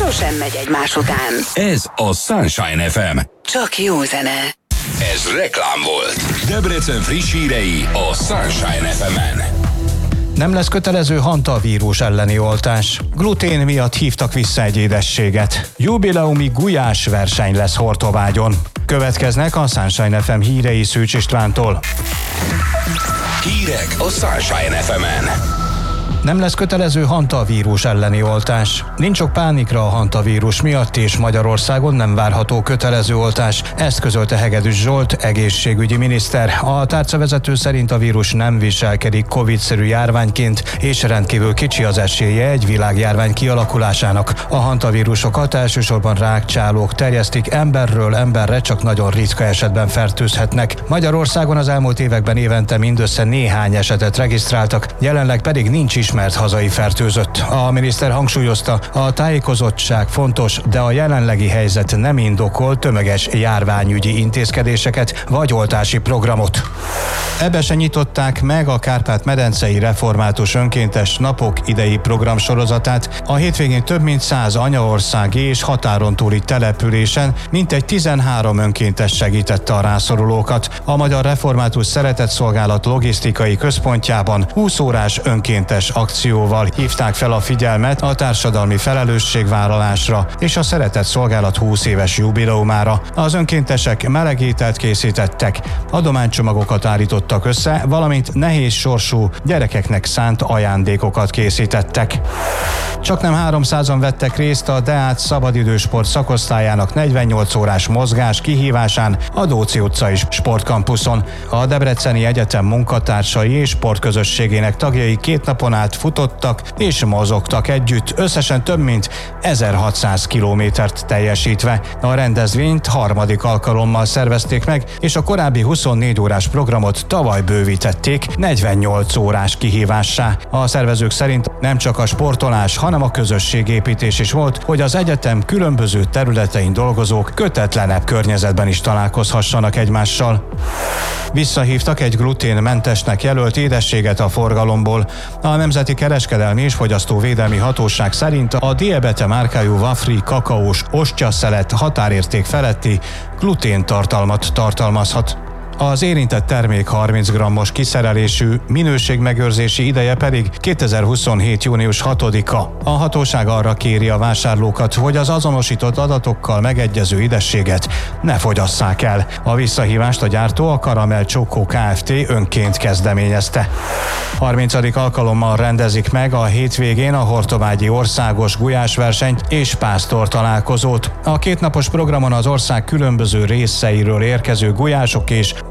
sosem megy egymás után. Ez a Sunshine FM. Csak jó zene. Ez reklám volt. Debrecen friss hírei a Sunshine FM-en. Nem lesz kötelező hantavírus elleni oltás. Glutén miatt hívtak vissza egy édességet. Jubileumi gulyás verseny lesz Hortobágyon. Következnek a Sunshine FM hírei Szűcs Istvántól. Hírek a Sunshine FM-en. Nem lesz kötelező hantavírus elleni oltás. Nincs ok pánikra a hantavírus miatt, és Magyarországon nem várható kötelező oltás. Ezt közölte Hegedűs Zsolt, egészségügyi miniszter. A tárcavezető szerint a vírus nem viselkedik Covid-szerű járványként, és rendkívül kicsi az esélye egy világjárvány kialakulásának. A hantavírusokat elsősorban rákcsálók terjesztik, emberről emberre csak nagyon ritka esetben fertőzhetnek. Magyarországon az elmúlt években évente mindössze néhány esetet regisztráltak, jelenleg pedig nincs ismert hazai fertőzött. A miniszter hangsúlyozta, a tájékozottság fontos, de a jelenlegi helyzet nem indokol tömeges járványügyi intézkedéseket vagy oltási programot. Ebbe se nyitották meg a Kárpát-medencei Református Önkéntes Napok idei programsorozatát. A hétvégén több mint 100 anyaországi és határon túli településen mintegy 13 önkéntes segítette a rászorulókat. A Magyar Református Szeretetszolgálat logisztikai központjában 20 órás önkéntes akcióval hívták fel a figyelmet a társadalmi felelősségvállalásra és a Szeretetszolgálat 20 éves jubileumára. Az önkéntesek melegételt készítettek, adománycsomagokat állítottak össze, valamint nehéz sorsú gyerekeknek szánt ajándékokat készítettek. Csaknem 300-an vettek részt a Deák szabadidősport szakosztályának 48 órás mozgás kihívásán a Dóczy utcai sportkampuszon. A Debreceni Egyetem munkatársai és sportközösségének tagjai 2 napon át futottak és mozogtak együtt, összesen több mint 1600 kilométert teljesítve. A rendezvényt harmadik alkalommal szervezték meg, és a korábbi 24 órás programot tavaly bővítették 48 órás kihívássá. A szervezők szerint nem csak a sportolás, hanem a közösségépítés is volt, hogy az egyetem különböző területein dolgozók kötetlenebb környezetben is találkozhassanak egymással. Visszahívtak egy gluténmentesnek jelölt édességet a forgalomból. A Nemzeti Kereskedelmi és Fogyasztóvédelmi Hatóság szerint a Diabete márkájú wafri kakaós ostya-szelet határérték feletti gluténtartalmat tartalmazhat. Az érintett termék 30 g-os kiszerelésű, minőségmegőrzési ideje pedig 2027. június 6-a. A hatóság arra kéri a vásárlókat, hogy az azonosított adatokkal megegyező édességet ne fogyasszák el. A visszahívást a gyártó, a Karamell Csokó Kft. Önként kezdeményezte. 30. alkalommal rendezik meg a hétvégén a hortobágyi országos gulyásversenyt és pásztor találkozót. A 2 napos programon az ország különböző részeiről érkező gulyások és